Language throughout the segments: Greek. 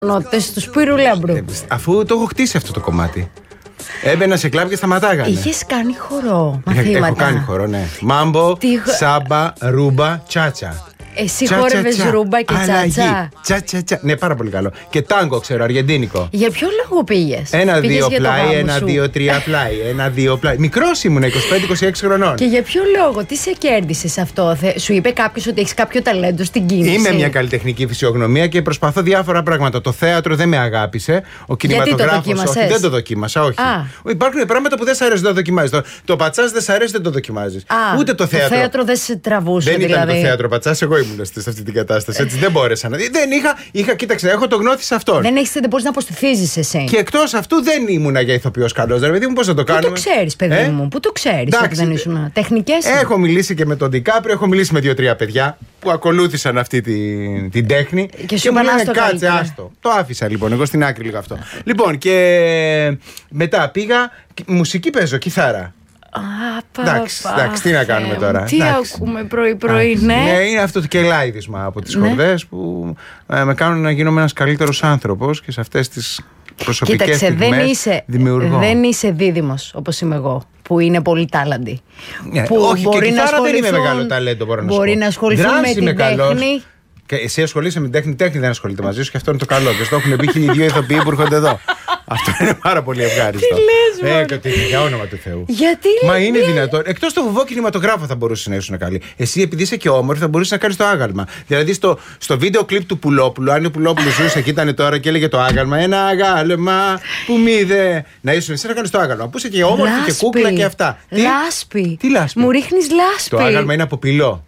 Νότες του Σπύρου Λέμπρου. Αφού το έχω χτίσει αυτό το κομμάτι. Έμπαινα σε κλαμπ και σταματάγανε. Είχες κάνει χορό, μαθήματα. Έχω κάνει χορό, ναι. Μάμπο, σάμπα, ρούμπα, τσάτσα. Εσύ χόρευες ρούμπα και τσάτσα. Ναι, πάρα πολύ καλό. Και τάγκο, ξέρω, αργεντίνικο. Για ποιο λόγο πήγες? 1-2 πλάι, 1-2-3 πλάι. 1-2 πλάι. Μικρός ήμουν, 25-26 χρονών. Και για ποιο λόγο, τι σε κέρδισε σε αυτό? Σου είπε κάποιος ότι έχεις κάποιο ταλέντο στην κίνηση? Είμαι μια καλλιτεχνική φυσιογνωμία και προσπαθώ διάφορα πράγματα. Το θέατρο δεν με αγάπησε. Ο κινηματογράφος όχι. Δεν το δοκίμασα, όχι. Υπάρχουν πράγματα που δεν σ' αρέσει να το δοκιμάζεις. Το πατσάς δεν σ' αρέσει, δεν το δοκιμάζεις. Ούτε το θέατρο. Το θέατρο δεν σε τραβούσε. Δεν ήταν το θέατρο πατσάς, εγώ ήμουν σε αυτή την κατάσταση. Έτσι δεν μπόρεσα να δει. Δεν είχα, κοίταξε, έχω το γνώθι σε αυτόν. Δεν μπορείς να αποστηθίζεις εσύ. Και εκτός αυτού δεν ήμουνα για ηθοποιός καλός. Δηλαδή μου, πώς θα το κάνουμε. Πού το ξέρεις, παιδί μου, πού το ξέρεις ότι δεν ήσουν τεχνικές? Έχω μιλήσει και με τον Ντικάπριο, έχω μιλήσει με 2-3 παιδιά που ακολούθησαν αυτή την τέχνη. Και μου λένε κάτσε, άστο. Το άφησα λοιπόν, εγώ στην άκρη λίγο αυτό. Λοιπόν, και μετά πήγα, μουσική παίζω, κιθάρα. Εντάξει, τι να κάνουμε τώρα. Τι ακούμε πρωί-πρωί, ναι. Είναι αυτό το κελάιδισμα από τις χορδές που με κάνουν να γίνομαι ένας καλύτερος άνθρωπος και σε αυτές τις προσωπικές στιγμές δημιουργώ. Δεν είσαι δίδυμος όπως είμαι εγώ, που είναι πολύ τάλαντη. Όχι, και κιθάρα δεν είναι μεγάλο ταλέντο, μπορώ να σου πω. Μπορεί να ασχοληθούν με την τέχνη. Και εσύ ασχολείσαι με την τέχνη δεν ασχολείται μαζί σου και αυτό είναι το καλό. Και στο έχουν πει 1.002 ηθοποιοί που έρχονται εδώ. Αυτό είναι πάρα πολύ ευχάριστο. Τι λες, για όνομα του Θεού. Γιατί? Μα είναι δυνατόν. Εκτός το βουβό κινηματογράφο θα μπορούσε να ήσουν καλή. Εσύ, επειδή είσαι και όμορφη, θα μπορούσε να κάνει το άγαλμα. Δηλαδή στο βίντεο κλιπ του Πουλόπουλου, αν ο Πουλόπουλος ζούσε και ήταν τώρα και έλεγε το άγαλμα, ένα άγαλμα που μηδε. Να ήσουν εσύ να κάνει το άγαλμα. Που είσαι και όμορφη και κούκλα και αυτά. Λάσπη. Τι λάσπη? Μου ρίχνεις λάσπη. Το άγαλμα είναι από πυλό.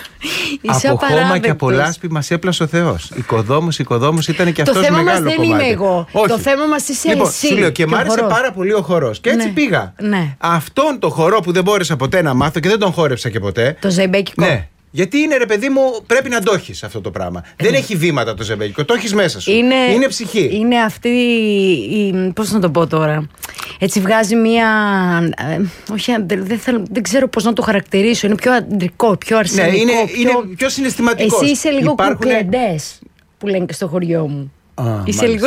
Από χώμα και από λάσπη μας έπλασε ο Θεός. Οικοδόμος ήταν και αυτός μεγάλο κομμάτι. Το θέμα μας δεν είμαι εγώ. Το θέμα μας είσαι λοιπόν, εσύ. Σου λέω και μ' άρεσε πάρα πολύ ο χορός. Και έτσι πήγα. Ναι. Αυτόν το χορό που δεν μπόρεσα ποτέ να μάθω και δεν τον χόρεψα και ποτέ. Το ζεϊμπέκικο. Ναι. Γιατί είναι, ρε παιδί μου, πρέπει να το έχεις αυτό το πράγμα. Δεν έχει βήματα το ζεμπέκικο, το έχεις μέσα σου. Είναι ψυχή. Είναι αυτή πώς να το πω τώρα. Έτσι βγάζει μία. Όχι, δεν ξέρω πώς να το χαρακτηρίσω. Είναι πιο αντρικό, πιο αρσενικό. Ναι, είναι πιο συναισθηματικό. Εσύ είσαι λίγο κουκλεντές, που λένε και στο χωριό μου. Είσαι λίγο.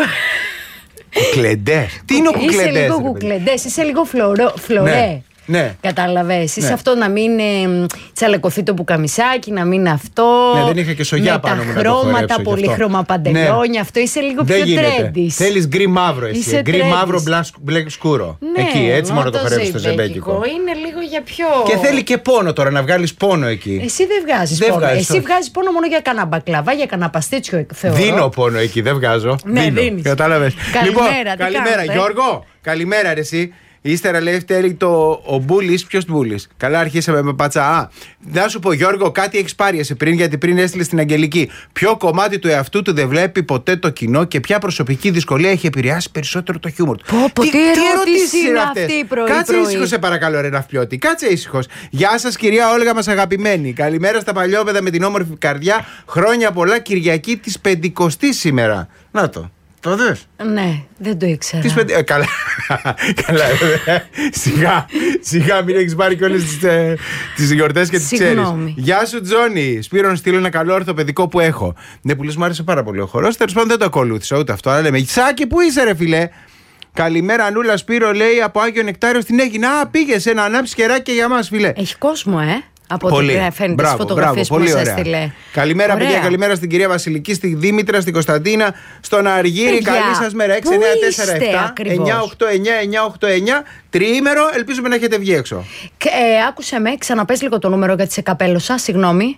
Κουκλεντές. Τι είναι ο κουκλεντές? Είσαι λίγο κουκλεντές, είσαι λίγο φλωρέ. Ναι. Κατάλαβες. Είσαι αυτό να μην τσαλεκωθεί το πουκαμισάκι, να μην αυτό. Ναι, δεν είχα και σογιά πάνω μου. Με τα χρώματα, πολύχρωμα παντελόνια. Αυτό είσαι λίγο πιο τρέντης. Θέλεις γκρι μαύρο εσύ. Γκρι μαύρο μπλε σκούρο. Εκεί, έτσι μόνο το χορεύεις στο ζεμπέκικο. Είναι λίγο για πιο. Και θέλει και πόνο τώρα, να βγάλεις πόνο εκεί. Εσύ δεν βγάζεις πόνο. Εσύ βγάζεις πόνο μόνο για κανένα μπακλαβά, για κανένα παστίτσιο, θεωρώ. Δίνω πόνο εκεί, δεν βγάζω. Ναι, δίνεις. Κατάλαβες. Καλημέρα, Γιώργο. Καλημέρα, ρε εσύ. Ύστερα λέει ο Μπούλης. Ποιος Μπούλης? Καλά, αρχίσαμε με πατσά. Να σου πω, Γιώργο, κάτι έχεις πάρει εσύ πριν, γιατί πριν έστειλε στην Αγγελική. Ποιο κομμάτι του εαυτού του δεν βλέπει ποτέ το κοινό και ποια προσωπική δυσκολία έχει επηρεάσει περισσότερο το χιούμορ του? Τι ερωτήσεις είναι αυτή πρωί? Κάτσε ήσυχος, σε παρακαλώ, ρε Ναυπλιώτη. Κάτσε ήσυχος. Γεια σας, κυρία Όλγα μας αγαπημένη. Καλημέρα στα παλιόπαιδα με την όμορφη καρδιά. Χρόνια πολλά, Κυριακή της 50ης σήμερα. Να το. Το δες? Ναι, δεν το ήξερα. Καλά. Σιγά, μην έχεις πάρει και όλες τις γιορτές και τις ξέρεις. Γεια σου, Τζόνι. Σπύρο, να στείλω ένα καλό ορθοπαιδικό που έχω. Ναι, που λες, μου άρεσε πάρα πολύ ο χορός. Τέλος πάντων, δεν το ακολούθησα ούτε αυτό. Αλλά λέμε, Σάκη, πού είσαι, ρε φιλέ? Καλημέρα, Νούλα, Σπύρο, λέει από Άγιο Νεκτάριο στην Αίγινα. Πήγες να ανάψεις κεράκι για μας, φιλέ. Έχει κόσμο, Από ό,τι φαίνεται στις φωτογραφίες που μας έστειλε. Καλημέρα, παιδιά. Καλημέρα στην κυρία Βασιλική, στη Δήμητρα, στην Κωνσταντίνα, στον Αργύρι. Καλή σας μέρα. 694-7-989-989. Τριήμερο, ελπίζουμε να έχετε βγει έξω. Άκουσε με, ξαναπες λίγο το νούμερο γιατί σε καπέλωσα, συγγνώμη.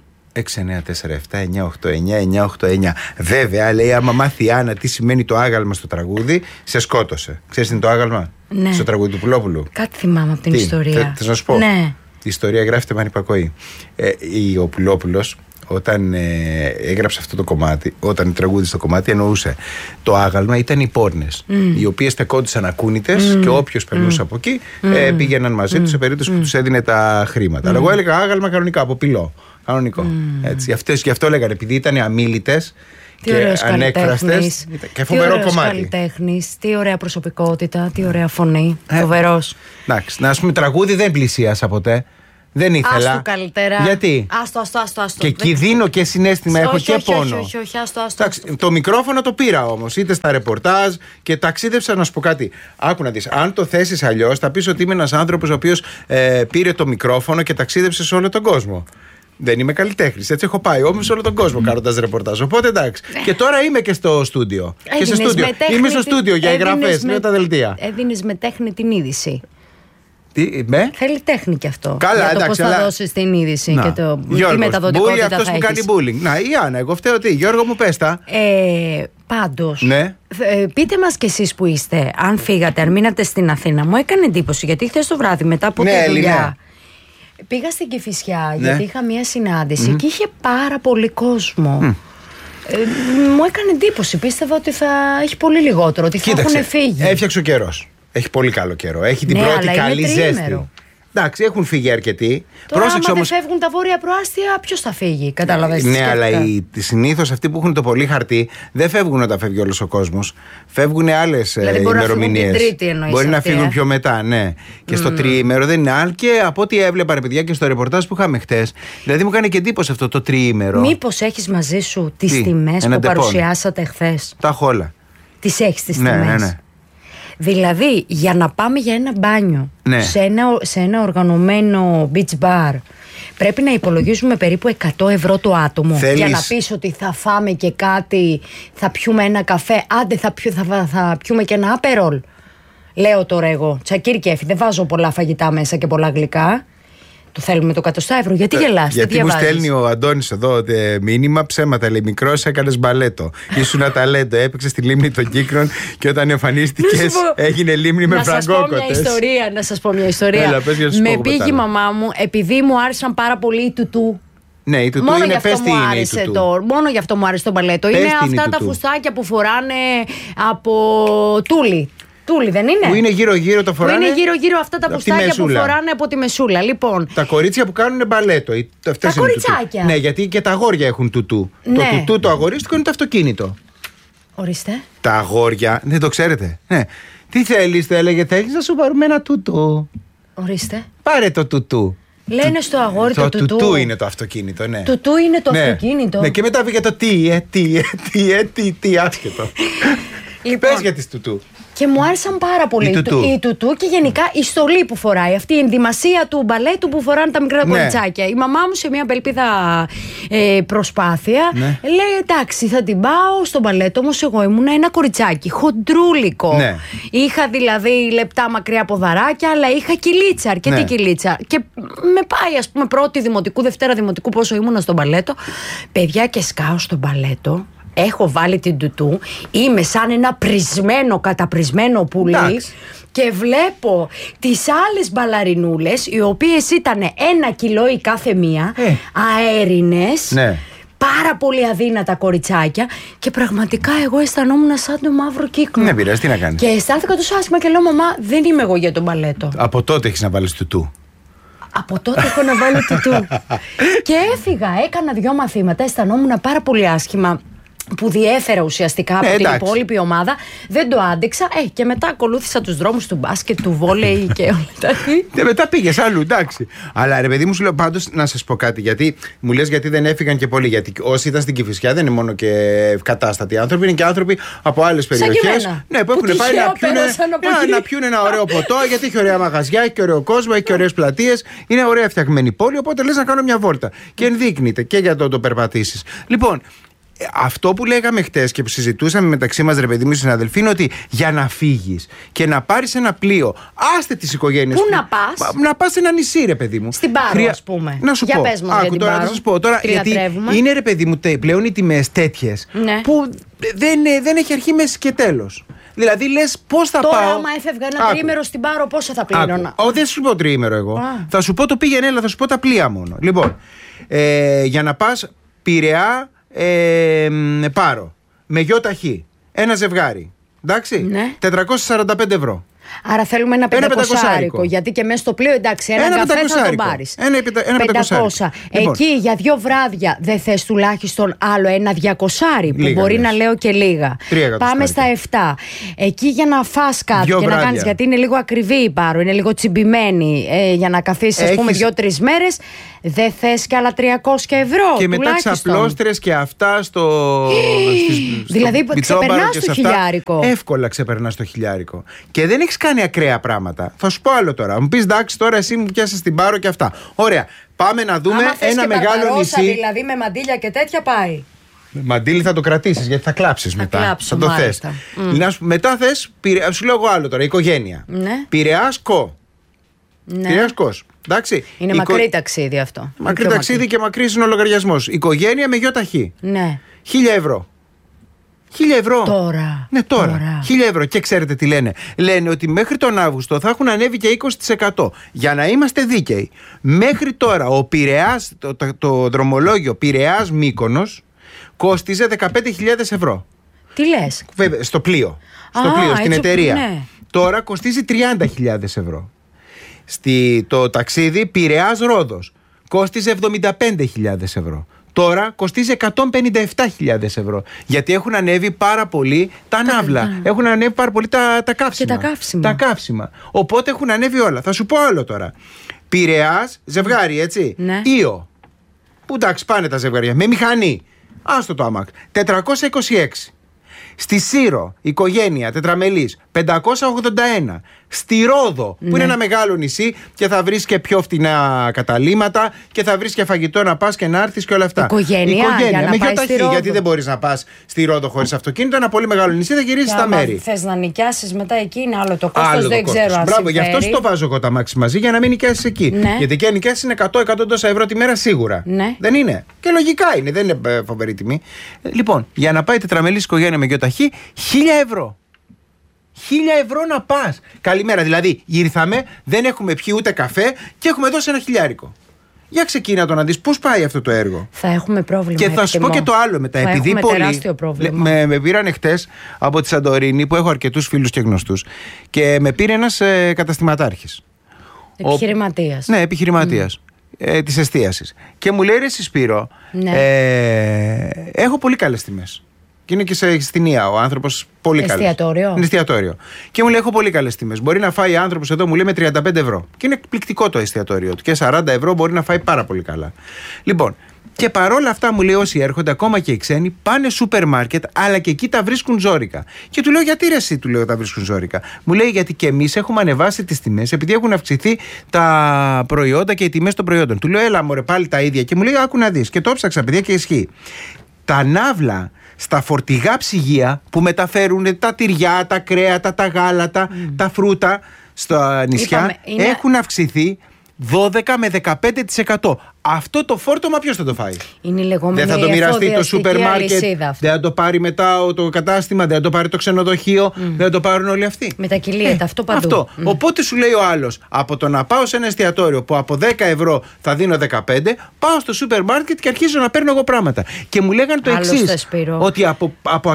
694-7-989-989. Βέβαια, λέει, άμα μάθει η Άννα τι σημαίνει το άγαλμα στο τραγούδι, σε σκότωσε. Ξέρεις τι είναι το άγαλμα? Ναι. Στο τραγούδι του Πουλόπουλου. Κάτι θυμάμαι από την ιστορία. Θες να σου πω? Ναι. Η ιστορία γράφεται με ανυπακοή. Ο Πουλόπουλος, όταν έγραψε αυτό το κομμάτι, όταν τραγούδισε το κομμάτι, εννοούσε το άγαλμα ήταν οι πόρνες, οι οποίες στεκόντουσαν ακούνητες και όποιος περνούσε από εκεί πήγαιναν μαζί τους σε περίπτωση που τους έδινε τα χρήματα. Αλλά εγώ έλεγα άγαλμα κανονικά, από πυλό. Κανονικό. Έτσι. Γι' αυτό λέγανε, επειδή ήταν αμίλητες και ανέκφραστες. Και φοβερό κομμάτι. Καλλιτέχνης, τι ωραία προσωπικότητα, τι ωραία φωνή. Φοβερός. Εντάξει, να πούμε, τραγούδι δεν πλησίασα ποτέ. Δεν ήθελα. Άστο καλύτερα. Γιατί? Άστο. Και εκεί δίνω και συναίσθημα, έχω και πόνο. Όχι, άστο. Το μικρόφωνο το πήρα όμως, είτε στα ρεπορτάζ και ταξίδευσα να σου πω κάτι. Άκου να δεις, αν το θέσεις αλλιώς, θα πεις ότι είμαι ένας άνθρωπος ο οποίος πήρε το μικρόφωνο και ταξίδευσε σε όλο τον κόσμο. Δεν είμαι καλλιτέχνης, έτσι έχω πάει όμως σε όλο τον κόσμο κάνοντας ρεπορτάζ. Οπότε εντάξει. Και τώρα είμαι και στο στούντιο. Είμαι στο στούντιο για εγγραφές, λέω τα δελτία. Έδινες με τέχνη την είδηση. Θέλει τέχνη κι αυτό. Καλά, για το εντάξει, πώς θα δώσεις την είδηση και τι μεταδοτικότητα θα έχεις. Αυτός που κάνει bullying. Να, η Άννα, εγώ φταίω τι. Γιώργο μου, πες τα. Πάντως, ναι. Πείτε μας κι εσείς που είστε, αν φύγατε, αν μείνατε στην Αθήνα. Μου έκανε εντύπωση, γιατί χθες το βράδυ μετά από τη δουλειά πήγα στην Κηφισιά, γιατί είχα μια συνάντηση και είχε πάρα πολύ κόσμο. Μου έκανε εντύπωση, πίστευα ότι θα έχει πολύ λιγότερο, ότι θα έχουν φύγει. Έφτιαξε ο καιρός. Έχει πολύ καλό καιρό. Έχει την πρώτη καλή ζέστη. Εντάξει, έχουν φύγει αρκετοί. Τώρα, άμα δεν φεύγουν τα βόρεια προάστια, ποιος θα φύγει, κατάλαβες. Ναι, αλλά συνήθως αυτοί που έχουν το πολύ χαρτί δεν φεύγουν όταν φεύγει όλος ο κόσμος. Φεύγουν άλλες ημερομηνίες. Μπορεί να φύγουν πιο μετά, ναι. Και στο τριήμερο δεν είναι. Αν και από ό,τι έβλεπα, ρε παιδιά, και στο ρεπορτάζ που είχαμε χτες, δηλαδή μου κάνει και εντύπωση αυτό το τριήμερο. Μήπως έχεις μαζί σου τις τιμές που παρουσιάσατε χθες? Τα έχω όλα. Τις έχεις τις τιμές? Ναι. Δηλαδή, για να πάμε για ένα μπάνιο σε ένα οργανωμένο beach bar, πρέπει να υπολογίζουμε περίπου 100 ευρώ το άτομο. Για να πεις ότι θα φάμε και κάτι, θα πιούμε ένα καφέ, άντε θα πιούμε και ένα άπερολ. Λέω τώρα εγώ, τσακίρ κέφι, δεν βάζω πολλά φαγητά μέσα και πολλά γλυκά. Το θέλουμε το 100 ευρώ. Γιατί γελάς? Γιατί μου στέλνει ο Αντώνης εδώ μήνυμα, ψέματα. Λέει, μικρός έκανες μπαλέτο. Ήσουν ταλέντο. Έπαιξε στη λίμνη των Κύκνων και όταν εμφανίστηκες έγινε λίμνη με φραγκόκοτες. Να σας πω μια ιστορία. Έλα, πες, για να σου με πω πήγε η μαμά μου, επειδή μου άρεσαν πάρα πολύ οι τουτού. Ναι, η τουτού μόνο είναι, πες τι είναι η τουτού. Μόνο γι' αυτό μου άρεσε το μπαλέτο. Είναι αυτά τα φουστάκια που φοράνε από τούλι. Τούλι δεν είναι? Που είναι γύρω-γύρω το φοράνε. Που είναι γύρω-γύρω αυτά τα πουστάκια που φοράνε από τη μεσούλα. Λοιπόν. Τα κορίτσια που κάνουν μπαλέτο. Τα κοριτσάκια. Ναι, γιατί και τα αγόρια έχουν τουτού. Ναι. Το τουτού το αγορίστικο είναι το αυτοκίνητο. Ορίστε. Τα αγόρια. Δεν το ξέρετε. Ναι. Τι θέλεις, το έλεγε, θέλεις να σου πάρουμε ένα τούτο. Ορίστε. Πάρε το τουτού. Λένε στο αγόρι το τουτού. Το τουτού είναι το αυτοκίνητο, ναι. Τουτού είναι το αυτοκίνητο. Ναι, και μετά πήγε το τι, άσχετο. Λοιπόν. Πες για τις τουτού. Και μου άρεσαν πάρα πολύ η τουτού και γενικά η στολή που φοράει. Αυτή η ενδυμασία του μπαλέτου που φοράνε τα μικρά κοριτσάκια. Η μαμά μου σε μια απελπίδα προσπάθεια λέει εντάξει, θα την πάω στο μπαλέτο. Όμως εγώ ήμουν ένα κοριτσάκι χοντρούλικο. Είχα δηλαδή λεπτά μακριά ποδαράκια, αλλά είχα κυλίτσα, αρκετή κυλίτσα. Και με πάει, ας πούμε, πρώτη δημοτικού, Δευτέρα δημοτικού, πόσο ήμουνα στο μπαλέτο. Παιδιά, και σκάω στο μπαλέτο. Έχω βάλει την τουτού, είμαι σαν ένα πρισμένο, καταπρισμένο πουλί και βλέπω τις άλλες μπαλαρινούλες, οι οποίες ήταν 1 κιλό η κάθε μία, αέρινες, πάρα πολύ αδύνατα κοριτσάκια, και πραγματικά εγώ αισθανόμουν σαν το μαύρο κύκλο. Ναι, πειράζει, τι να κάνεις. Και αισθάνθηκα τόσο άσχημα και λέω, μαμά, δεν είμαι εγώ για τον μπαλέτο. Από τότε έχεις να βάλεις τουτού. Από τότε έχω να βάλω τουτού. Και έφυγα, έκανα 2 μαθήματα, αισθανόμουν πάρα πολύ άσχημα, που διέφερα ουσιαστικά από την υπόλοιπη ομάδα. Δεν το άντεξα. Και μετά ακολούθησα τους δρόμους του μπάσκετ, του βόλεϊ και όλα τα. Και μετά πήγες αλλού, εντάξει. Αλλά ρε παιδί μου, σου λέω πάντως να σας πω κάτι. Γιατί μου λες γιατί δεν έφυγαν και πολλοί. Γιατί όσοι ήταν στην Κηφισιά δεν είναι μόνο και κατάστατοι άνθρωποι, είναι και άνθρωποι από άλλες περιοχές. Ναι, που έχουν πάει να πιούνε ένα ωραίο ποτό, γιατί έχει ωραία μαγαζιά, έχει και ωραίο κόσμο, έχει και ωραίες πλατείες. Είναι ωραία φτιαγμένη πόλη. Οπότε λες να κάνω μια βόλτα. Και ενδείκνυται και για το περπατήσεις. Λοιπόν. Αυτό που λέγαμε χτες και που συζητούσαμε μεταξύ μας, ρε παιδί μου, συναδελφοί, είναι ότι για να φύγεις και να πάρεις ένα πλοίο, άστε τις οικογένειες. Πού να πας? Να πας σε ένα νησί, ρε παιδί μου. Στην Πάρο, ας πούμε. Να σου για πω. Πες μας, άκου τώρα να σας πω. Τώρα, γιατί είναι, ρε παιδί μου, πλέον οι τιμές τέτοιες που δεν έχει αρχή, μέση και τέλος. Δηλαδή λες πώς θα τώρα, πάω. Τώρα, άμα έφευγα ένα τριήμερο στην Πάρο, πόσο θα πλήρωνα? Δεν σου πω τριήμερο εγώ. Θα σου πω το πήγαινε, έλα, θα σου πω τα πλοία μόνο. Λοιπόν, για να πας Πειραιά. Πάρο με γιο ταχύ, ένα ζευγάρι. Εντάξει, 445 ευρώ. Άρα θέλουμε ένα 500. Γιατί και μέσα στο πλοίο, εντάξει, ένα καφέ θα τον πάρεις. Ένα 500. Εκεί για 2 βράδια δεν θες τουλάχιστον άλλο ένα 200 που μπορεί να λέω και λίγα. Πάμε στα 7. Εκεί για να φας κάτι και να κάνεις, γιατί είναι λίγο ακριβή η Πάρο, είναι λίγο τσιμπημένη για να καθίσεις, ας πούμε, 2-3 μέρες. Δεν θες και άλλα 300 ευρώ. Και μετά ξαπλώστρες και αυτά δηλαδή ξεπερνάς το χιλιάρικο. Εύκολα ξεπερνάς το χιλιάρικο. Και δεν έχεις κάνει ακραία πράγματα. Θα σου πω άλλο τώρα. Μου πεις, εντάξει, τώρα εσύ μου πιάσεις την Πάρο και αυτά. Ωραία. Πάμε να δούμε ένα μεγάλο νησί. Δηλαδή με μαντίλια και τέτοια πάει. Μαντίλι θα το κρατήσεις γιατί θα κλάψεις μετά. Θα το θες. Μετά θες, σου λέω εγώ άλλο τώρα, οικογένεια. Πειραιάς Κο. Πειραιάς Κος. Εντάξει. Είναι μακρύ ταξίδι αυτό. Μακρύ ταξίδι και μακρύς είναι ο λογαριασμός. Οικογένεια με ΙΤ. Ναι. 1.000 ευρώ. 1.000 ευρώ. Τώρα. Ναι, τώρα. 1.000 ευρώ. Και ξέρετε τι λένε. Λένε ότι μέχρι τον Αύγουστο θα έχουν ανέβει και 20%. Για να είμαστε δίκαιοι. Μέχρι τώρα ο Πειραιάς, το δρομολόγιο Πειραιάς Μύκονος κόστιζε 15.000 ευρώ. Τι λες? Βέβαια, στο πλοίο. Στην εταιρεία. Ναι. Τώρα κοστίζει 30.000 ευρώ. Το ταξίδι Πειραιάς Ρόδος κόστιζε 75.000 ευρώ. Τώρα κοστίζει 157.000 ευρώ. Γιατί έχουν ανέβει πάρα πολύ τα ναύλα. Έχουν ανέβει πάρα πολύ τα καύσιμα. Και τα καύσιμα. Οπότε έχουν ανέβει όλα. Θα σου πω άλλο τώρα. Πειραιάς, ζευγάρι, έτσι. Ναι. Ήο. Που εντάξει, πάνε τα ζευγάρια. Με μηχανή. Άστο το άμαξ. 426. Στη Σύρο, οικογένεια, τετραμελής, 581. Στη Ρόδο, που είναι ένα μεγάλο νησί και θα βρεις και πιο φτηνά καταλύματα και θα βρεις και φαγητό να πας και να έρθεις και όλα αυτά. Οικογένεια με γιοταχή, γιατί δεν μπορείς να πας στη Ρόδο χωρίς αυτοκίνητο. Ένα πολύ μεγάλο νησί, θα γυρίσεις στα μέρη. Θες να νοικιάσεις μετά εκεί, είναι άλλο το κόστος, δεν ξέρω αν. Μπράβο, γι' αυτό σου το βάζω εγώ τα μάξι μαζί, για να μην νοικιάσεις εκεί. Ναι. Γιατί και αν νοικιάσεις είναι 100 τόσα ευρώ τη μέρα σίγουρα. Ναι. Δεν είναι. Και λογικά είναι, δεν είναι φοβερή τιμή. Λοιπόν, για να πάει τετραμελής οικογένεια με γιοταχή, 1.000 ευρώ. 1.000 ευρώ να πας. Καλημέρα, δηλαδή ήρθαμε, δεν έχουμε πιει ούτε καφέ και έχουμε δώσει ένα χιλιάρικο. Για ξεκίνα το να δεις πώς πάει αυτό το έργο. Θα έχουμε πρόβλημα. Και θα σου πω και το άλλο μετά. Θα επειδή έχουμε τεράστιο πρόβλημα. Με πήραν χτες από τη Σαντορίνη, που έχω αρκετούς φίλους και γνωστούς, και με πήρε ένας καταστηματάρχης. Επιχειρηματίας. Ναι, επιχειρηματίας. Της εστίασης. Και μου λέει, ρε Σπύρο, έχω πολύ καλές τιμές. Και είναι και σε εστινία ο άνθρωπος, πολύ καλός. Εστιατόριο. Είναι εστιατόριο. Και μου λέει: έχω πολύ καλές τιμές. Μπορεί να φάει άνθρωπος εδώ, μου λέει, με 35 ευρώ. Και είναι εκπληκτικό το εστιατόριο του. Και 40 ευρώ μπορεί να φάει πάρα πολύ καλά. Λοιπόν, και παρόλα αυτά μου λέει: όσοι έρχονται, ακόμα και οι ξένοι, πάνε σούπερ μάρκετ, αλλά και εκεί τα βρίσκουν ζόρικα. Και του λέω: γιατί ρε, εσύ, του λέω, τα βρίσκουν ζόρικα. Μου λέει: γιατί και εμείς έχουμε ανεβάσει τις τιμές, επειδή έχουν αυξηθεί τα προϊόντα και οι τιμές των προϊόντων. Του λέω: έλα, μωρέ, πάλι τα ίδια. Και μου λέει: άκου να δεις. Και το ψάξα, παιδιά, και ισχύει. Τα ναύλα στα φορτηγά ψυγεία που μεταφέρουν τα τυριά, τα κρέατα, τα γάλατα, τα φρούτα στα νησιά, έχουν αυξηθεί 12 με 15%. Αυτό το φόρτωμα ποιος θα το φάει? Είναι η λεγόμενη δεν θα το μοιραστεί το σούπερ μάρκετ, δεν θα το πάρει μετά το κατάστημα, δεν θα το πάρει το ξενοδοχείο, δεν θα το πάρουν όλοι αυτοί. Μετακυλίεται αυτό παντού. Αυτό. Οπότε σου λέει ο άλλος, από το να πάω σε ένα εστιατόριο που από 10 ευρώ θα δίνω 15, πάω στο σούπερ μάρκετ και αρχίζω να παίρνω εγώ πράγματα. Και μου λέγανε το εξής, ότι από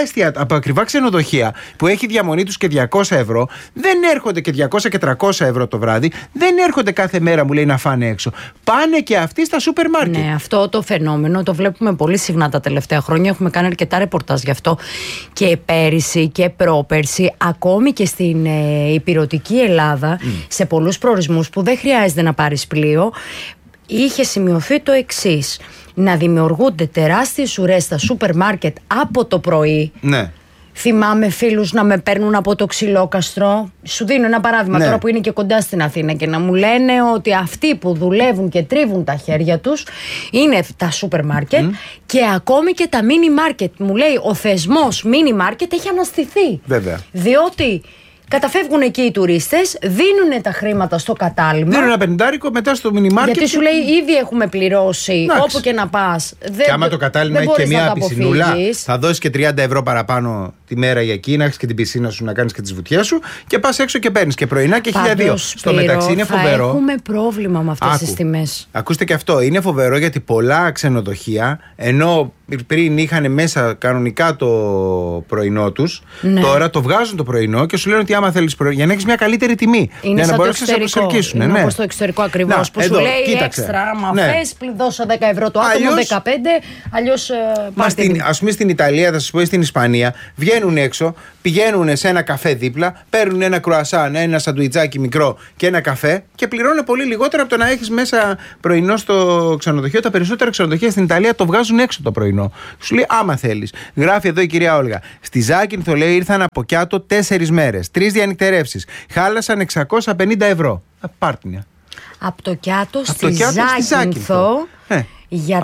ακριβά ξενοδοχεία που έχει διαμονή τους και 200 ευρώ, δεν έρχονται και 200 και 300 ευρώ το βράδυ, δεν έρχονται κάθε μέρα, μου λέει, να φάνε έξω. Πάνε και αυτοί στα σούπερ μάρκετ. Ναι, αυτό το φαινόμενο το βλέπουμε πολύ συχνά τα τελευταία χρόνια. Έχουμε κάνει αρκετά ρεπορτάζ γι' αυτό και πέρυσι και πρόπερσι, ακόμη και στην ηπειρωτική Ελλάδα, σε πολλούς προορισμούς που δεν χρειάζεται να πάρεις πλοίο, είχε σημειωθεί το εξής: να δημιουργούνται τεράστιες ουρές στα σούπερ μάρκετ από το πρωί. Ναι. Θυμάμαι φίλους να με παίρνουν από το Ξυλόκαστρο. Σου δίνω ένα παράδειγμα, τώρα που είναι και κοντά στην Αθήνα, και να μου λένε ότι αυτοί που δουλεύουν και τρίβουν τα χέρια τους είναι τα σούπερ μάρκετ και ακόμη και τα μίνι μάρκετ. Μου λέει, ο θεσμός μίνι μάρκετ έχει αναστηθεί. Βέβαια. Διότι καταφεύγουν εκεί οι τουρίστες, δίνουν τα χρήματα στο κατάλημα. Δίνουν ένα 50 μετά στο μινιμάρκετ. Γιατί σου λέει, ήδη έχουμε πληρώσει. Όπου και να πας. Και άμα το κατάλημα έχει και μια πισινούλα, θα δώσεις και 30 ευρώ παραπάνω τη μέρα για εκεί, να έχεις και την πισίνα σου, να κάνεις και τις βουτιές σου και πας έξω και παίρνεις και πρωινά και 1.200. Στο μεταξύ είναι φοβερό. Έχουμε πρόβλημα με αυτές τις τιμές. Ακούστε και αυτό. Είναι φοβερό γιατί πολλά ξενοδοχεία, ενώ πριν είχαν μέσα κανονικά το πρωινό τους, τώρα το βγάζουν το πρωινό και σου λένε ότι άμα θέλεις πρωινό, για να έχεις μια καλύτερη τιμή. Είναι για να μπορέσεις να σε προσελκύσουν. Είναι όπως το εξωτερικό ακριβώς. Που εδώ, σου λέει έξτρα, άμα θες, δώσα 10 ευρώ το άτομο, 15, αλλιώς ας πούμε στην Ιταλία, θα σας πω, ή στην Ισπανία, βγαίνουν έξω, πηγαίνουν σε ένα καφέ δίπλα, παίρνουν ένα κρουασάν, ένα σαντουιτσάκι μικρό και ένα καφέ και πληρώνουν πολύ λιγότερο από το να έχεις μέσα πρωινό στο ξενοδοχείο. Τα περισσότερα ξενοδοχεία στην Ιταλία το βγάζουν έξω το πρωινό. Σου λέει άμα θέλεις. Γράφει εδώ η κυρία Όλγα. Στη Ζάκυνθο, λέει, ήρθαν από Κιάτο 4 μέρες, 3 διανυκτερεύσεις. Χάλασαν 650 ευρώ. Πάρτινια. Από το Κιάτο στη Ζάκυνθο. Για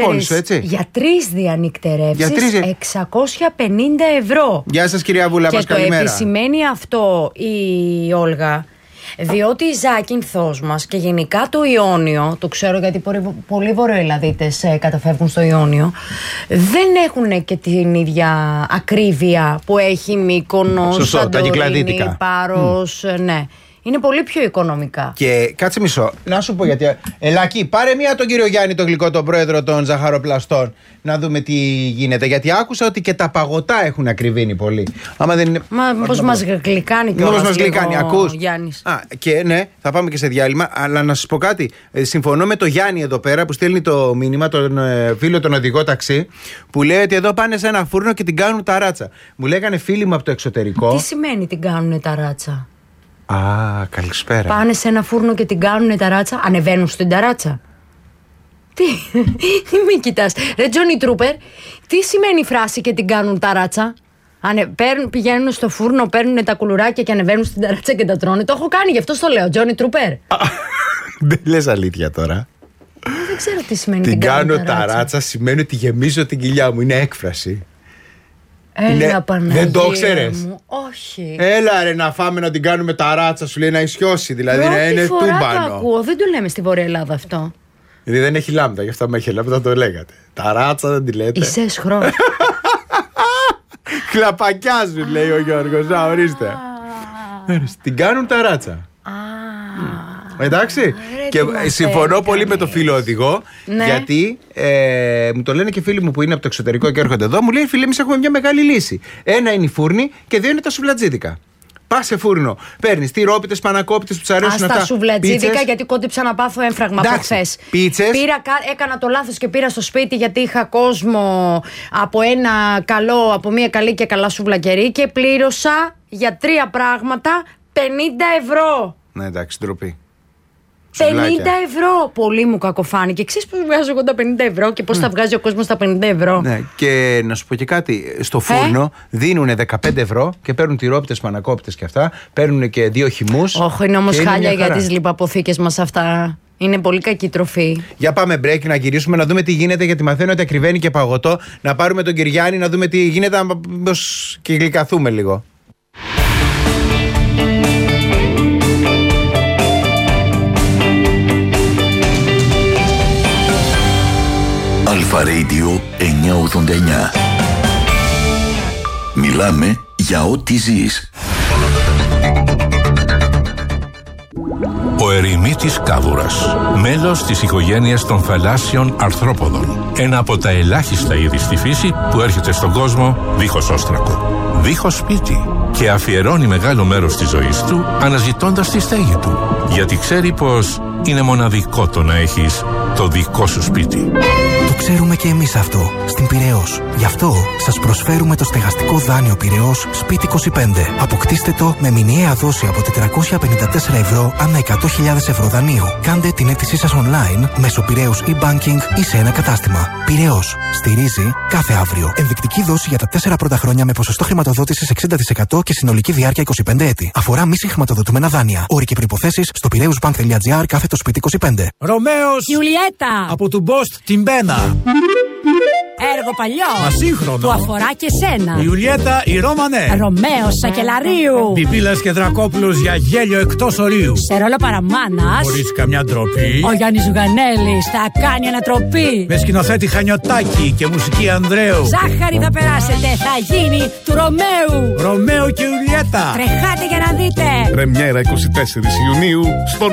3 διανυκτερεύσεις 650 ευρώ. Γεια σας κυρία Βούλα, μας καλημέρα. Και το επισημαίνει αυτό η Όλγα, διότι η Ζάκυνθος μας και γενικά το Ιόνιο, το ξέρω γιατί πολλοί Βορειοελλαδίτες καταφεύγουν στο Ιόνιο, δεν έχουν και την ίδια ακρίβεια που έχει Μύκονος, Σαντορίνη, Πάρος, ναι. Είναι πολύ πιο οικονομικά. Και κάτσε μισό, να σου πω γιατί. Ελάκη, πάρε μία τον κύριο Γιάννη, τον γλυκό, τον πρόεδρο των ζαχαροπλαστών, να δούμε τι γίνεται. Γιατί άκουσα ότι και τα παγωτά έχουν ακριβήνει πολύ. Άμα δεν είναι. Πώς μας γλυκάνει κιόλας. Πώς μας γλυκάνει, ακούς. Γιάννης. Και ναι, θα πάμε και σε διάλειμμα. Αλλά να σας πω κάτι. Συμφωνώ με τον Γιάννη εδώ πέρα που στέλνει το μήνυμα, τον φίλο, τον οδηγό ταξί, που λέει ότι εδώ πάνε σε ένα φούρνο και την κάνουν ταράτσα. Μου λέγανε φίλοι μου από το εξωτερικό. Τι σημαίνει την κάνουν ταράτσα? Καλησπέρα. Πάνε σε ένα φούρνο και την κάνουν ταράτσα, ανεβαίνουν στην ταράτσα. Τι μην κοιτάς. Ρε Τζόνι Τρούπερ, τι σημαίνει η φράση και την κάνουν ταράτσα? Πηγαίνουν στο φούρνο, παίρνουν τα κουλουράκια και ανεβαίνουν στην ταράτσα και τα τρώνε. Το έχω κάνει, γι' αυτό το λέω, Τζόνι Τρούπερ. Δεν λες αλήθεια τώρα? Δεν ξέρω τι σημαίνει την κάνω ταράτσα. Σημαίνει ότι γεμίζω την κοιλιά μου, είναι έκφραση. Έλα, Παναγία. Δεν το ξέρεις? Όχι. Έλα ρε να φάμε να την κάνουμε ταράτσα, σου λέει να ισιώσει. Δηλαδή να είναι τούμπανο. Το ακούω, δεν το λέμε στη Βόρεια Ελλάδα αυτό. Γιατί δεν έχει λάμδα, γι' αυτό με έχει λάμδα το λέγατε. Ταράτσα δεν τη λέτε. Είσαι εσχρό. Κλαπακιάζουν, λέει ο Γιώργος. Ορίστε. Την κάνουν ταράτσα. Εντάξει. Και συμφωνώ πολύ με το φίλο οδηγό. Γιατί μου το λένε και φίλοι μου που είναι από το εξωτερικό και έρχονται εδώ. Μου λέει φίλοι, εμείς έχουμε μια μεγάλη λύση. Ένα είναι η φούρνη και 2 είναι τα σουβλατζίδικα. Πας σε φούρνο, παίρνεις τυρόπιτες, πανακόπιτες που τους αρέσουν αυτά. Στα σουβλατζίδικα, γιατί κόντυψα να πάθω έμφραγμα από χθες. Πίτσες. Έκανα το λάθος και πήρα στο σπίτι γιατί είχα κόσμο από μια καλή και καλά σουβλακερή και πλήρωσα για 3 πράγματα 50 ευρώ. Ναι, εντάξει, ντροπή. 50 ευρώ! Πολύ μου κακοφάνηκε. Ξέρεις πώς βγάζω εγώ τα 50 ευρώ και πώς θα βγάζει ο κόσμος τα 50 ευρώ. Ναι, και να σου πω και κάτι. Στο φούρνο δίνουν 15 ευρώ και παίρνουν τυρόπιτες, πανακόπιτες και αυτά. Παίρνουν και 2 χυμούς. Όχι, είναι όμως χάλια για τις λιπαποθήκες μας αυτά. Είναι πολύ κακή τροφή. Για πάμε break να γυρίσουμε να δούμε τι γίνεται, γιατί μαθαίνω ότι ακριβένει και παγωτό. Να πάρουμε τον Κυριάννη να δούμε τι γίνεται και γλυκαθούμε λίγο. Αλφα Radio 989. Μιλάμε για ό,τι ζεις. Ο ερημίτης κάβουρας, μέλος της οικογένειας των θαλάσσιων αρθρόποδων. Ένα από τα ελάχιστα είδη στη φύση που έρχεται στον κόσμο δίχως όστρακο, δίχως σπίτι και αφιερώνει μεγάλο μέρος της ζωής του αναζητώντας τη στέγη του. Γιατί ξέρει πως είναι μοναδικό το να έχεις το δικό σου σπίτι. Το ξέρουμε και εμείς αυτό στην Πειραιώς. Γι' αυτό σας προσφέρουμε το στεγαστικό δάνειο Πειραιώς Σπίτι 25. Αποκτήστε το με μηνιαία δόση από 454 ευρώ ανά 100.000 ευρώ δανείου. Κάντε την αίτησή σας online μέσω Πειραιώς e-banking ή σε ένα κατάστημα. Πειραιώς. Στηρίζει κάθε αύριο. Ενδεικτική δόση για τα 4 πρώτα χρόνια με ποσοστό χρηματοδότησης 60% και συνολική διάρκεια 25 έτη. Αφορά μη συγχρηματοδοτούμενα δάνεια. Όροι και προϋποθέσεις στο piraeusbank.gr/Σπίτι 25. Ρωμαίος Γιουλιέτα από του Μπόστ την Πένα. Έργο παλιό. Μα σύγχρονο. Που αφορά και σένα. Η Ιουλιέτα η Ρωμανέ. Ρωμαίος Σακελαρίου. Πιπίλας και Δρακόπουλος για γέλιο εκτός ορίου. Σε ρόλο παραμάνας. Χωρίς καμιά ντροπή. Ο Γιάννης Ζουγανέλης θα κάνει ανατροπή. Με σκηνοθέτη Χανιωτάκη και μουσική Ανδρέου. Ζάχαρη θα περάσετε, θα γίνει του Ρωμαίου. Ρωμαίο και Ιουλιέτα. Τρεχάτε για να δείτε. Πρεμιέρα 24 Ιουνίου στο